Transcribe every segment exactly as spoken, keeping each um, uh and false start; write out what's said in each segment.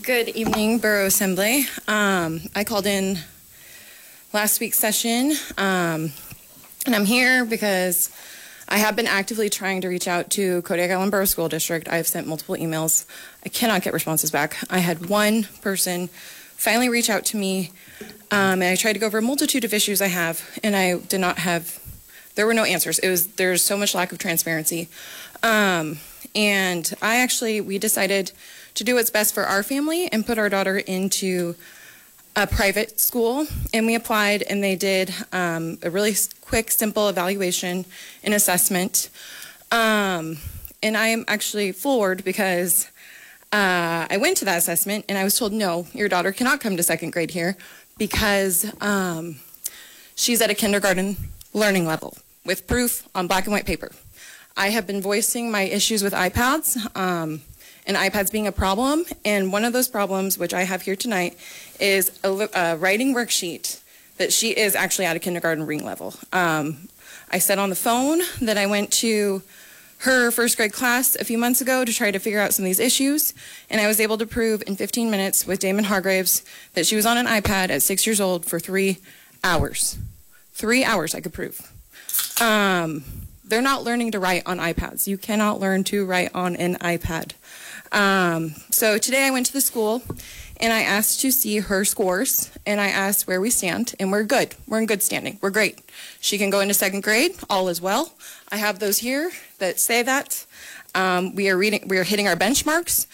Good evening, Borough Assembly. Um, I called in last week's session, um, and I'm here because I have been actively trying to reach out to Kodiak Island Borough School District. I have sent multiple emails. I cannot get responses back. I had one person finally reach out to me, um, and I tried to go over a multitude of issues I have, and I did not have, there were no answers. It was, there's so much lack of transparency. Um, and I actually, we decided to do what's best for our family and put our daughter into a private school, and we applied, and they did um, a really quick, simple evaluation and assessment. Um, and I am actually floored because uh, I went to that assessment and I was told, no, your daughter cannot come to second grade here because um, she's at a kindergarten learning level with proof on black and white paper. I have been voicing my issues with iPads. Um, and iPads being a problem, and one of those problems, which I have here tonight, is a, a writing worksheet that she is actually at a kindergarten reading level. Um, I said on the phone that I went to her first grade class a few months ago to try to figure out some of these issues, and I was able to prove in fifteen minutes with Damon Hargraves that she was on an iPad at six years old for three hours. Three hours I could prove. Um, they're not learning to write on iPads. You cannot learn to write on an iPad. Um, so today I went to the school and I asked to see her scores, and I asked where we stand, and we're good. We're in good standing. We're great. She can go into second grade. All is well. I have those here that say that. Um, we are reading, we are hitting our benchmarks.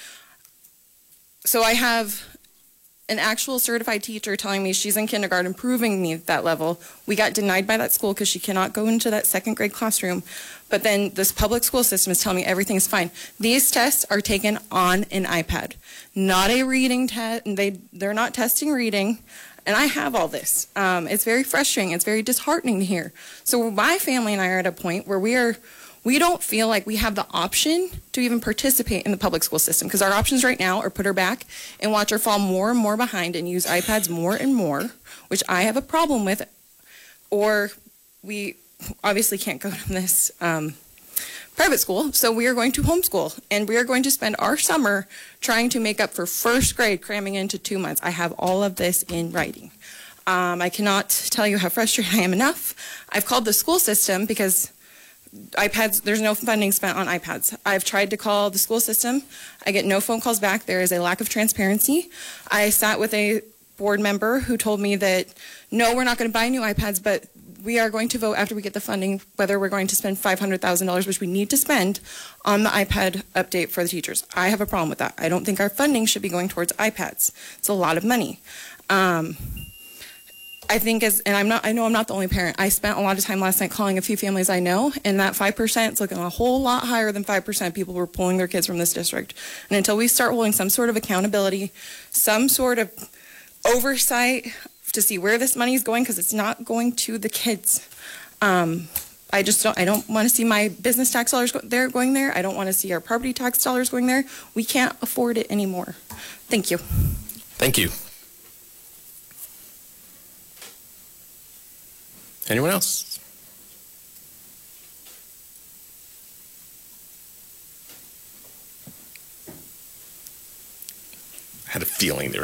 So I have an actual certified teacher telling me she's in kindergarten, proving me that level. We got denied by that school because she cannot go into that second grade classroom. But then this public school system is telling me everything is fine. These tests are taken on an iPad, not a reading test. They, they're not testing reading. And I have all this. Um, it's very frustrating. It's very disheartening to hear. So my family and I are at a point where we are, we don't feel like we have the option to even participate in the public school system, because our options right now are put her back and watch her fall more and more behind and use iPads more and more, which I have a problem with, or we obviously can't go to this um, private school, so we are going to homeschool, and we are going to spend our summer trying to make up for first grade, cramming into two months. I have all of this in writing. Um, I cannot tell you how frustrated I am enough. I've called the school system because iPads, there's no funding spent on iPads. I've tried to call the school system. I get no phone calls back. There is a lack of transparency. I sat with a board member who told me that, no, we're not going to buy new iPads, but we are going to vote after we get the funding whether we're going to spend five hundred thousand dollars, which we need to spend, on the iPad update for the teachers. I have a problem with that. I don't think our funding should be going towards iPads. It's a lot of money. Um, I think as, and I'm not, I know I'm not the only parent. I spent a lot of time last night calling a few families I know, and that five percent is looking a whole lot higher than five percent people were pulling their kids from this district. And until we start holding some sort of accountability, some sort of oversight to see where this money is going, because it's not going to the kids. Um, I just don't, I don't want to see my business tax dollars go there, going there. I don't want to see our property tax dollars going there. We can't afford it anymore. Thank you. Thank you. Anyone else? I had a feeling there